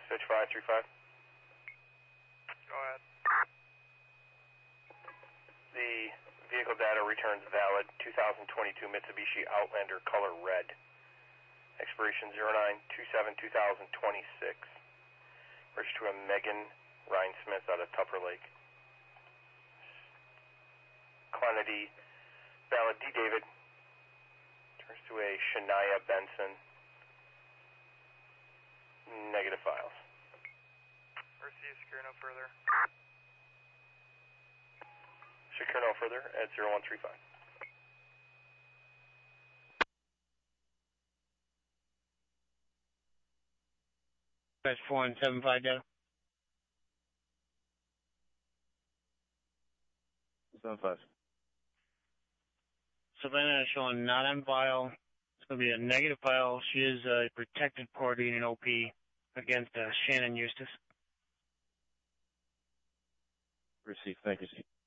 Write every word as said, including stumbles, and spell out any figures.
Switch five three five. Go ahead. The vehicle data returns valid two thousand twenty-two Mitsubishi Outlander color red. Expiration zero nine two seven two thousand twenty-six. Registered to a Megan Ryan Smith out of Tupper Lake. Quantity valid D. David. Turns to a Shania Benson. Negative files. Receive, secure no further. Secure no further at zero one three five. That's four one seven five data. seven five. Savannah is showing not on file. It's going to be a negative file. She is a protected party in an O P against uh, Shannon Eustace. Receive. Thank you.